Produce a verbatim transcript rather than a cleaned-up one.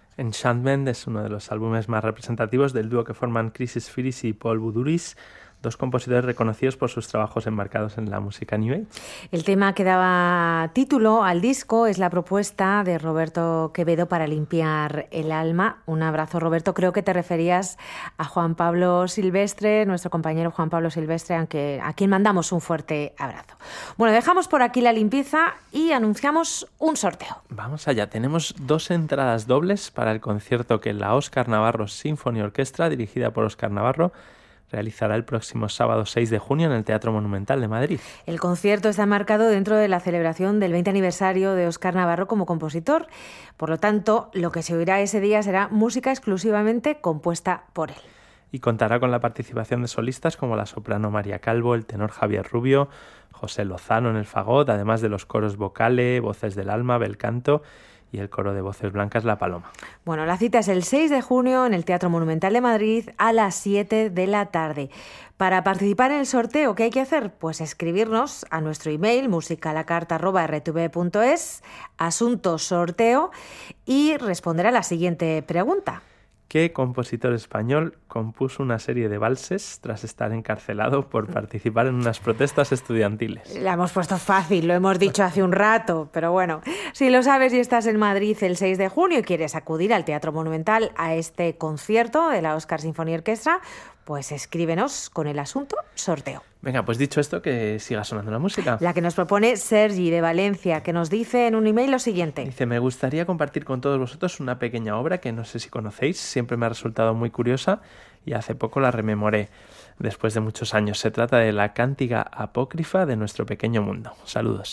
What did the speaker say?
Enchantment es uno de los álbumes más representativos del dúo que forman Chris Spheeris y Paul Bouduris, dos compositores reconocidos por sus trabajos enmarcados en la música New Age. El tema que daba título al disco es la propuesta de Roberto Quevedo para limpiar el alma. Un abrazo, Roberto. Creo que te referías a Juan Pablo Silvestre, nuestro compañero Juan Pablo Silvestre, aunque a quien mandamos un fuerte abrazo. Bueno, dejamos por aquí la limpieza y anunciamos un sorteo. Vamos allá. Tenemos dos entradas dobles para el concierto que la Óscar Navarro Symphony Orchestra, dirigida por Óscar Navarro, realizará el próximo sábado seis de junio en el Teatro Monumental de Madrid. El concierto está marcado dentro de la celebración del veinte aniversario de Óscar Navarro como compositor. Por lo tanto, lo que se oirá ese día será música exclusivamente compuesta por él. Y contará con la participación de solistas como la soprano María Calvo, el tenor Javier Rubio, José Lozano en el fagot, además de los coros Vocale, Voces del Alma, Bel Canto y el coro de voces blancas La Paloma. Bueno, la cita es el seis de junio en el Teatro Monumental de Madrid a las siete de la tarde. Para participar en el sorteo, ¿qué hay que hacer? Pues escribirnos a nuestro email musicalacarta arroba erre te ve punto es, asunto sorteo, y responder a la siguiente pregunta. ¿Qué compositor español compuso una serie de valses tras estar encarcelado por participar en unas protestas estudiantiles? La hemos puesto fácil, lo hemos dicho hace un rato, pero bueno, si lo sabes y estás en Madrid el seis de junio y quieres acudir al Teatro Monumental a este concierto de la Óscar Symphony Orchestra, pues escríbenos con el asunto sorteo. Venga, pues dicho esto, que siga sonando la música. La que nos propone Sergi de Valencia, que nos dice en un email lo siguiente. Dice, me gustaría compartir con todos vosotros una pequeña obra que no sé si conocéis, siempre me ha resultado muy curiosa y hace poco la rememoré después de muchos años. Se trata de la Cántiga Apócrifa de nuestro pequeño mundo. Saludos.